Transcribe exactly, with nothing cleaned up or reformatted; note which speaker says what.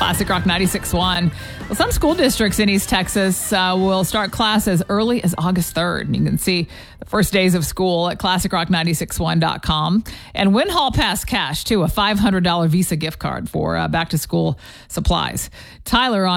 Speaker 1: Classic Rock ninety-six point one. Well, some school districts in East Texas uh, will start class as early as August third. And you can see the first days of school at classic rock ninety-six point one dot com. And win Hall Pass Cash, too, a five hundred dollars Visa gift card for uh, back-to-school supplies. Tyler on